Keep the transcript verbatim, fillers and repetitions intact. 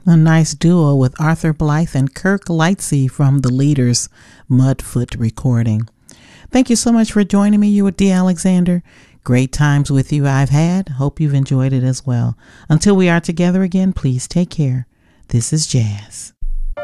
A nice duo with Arthur Blythe and Kirk Lightsey from The Leaders Mudfoot recording. Thank you so much for joining me. You were Dee Alexander. Great times with you I've had. Hope you've enjoyed it as well. Until we are together again, please take care. This is Jazz.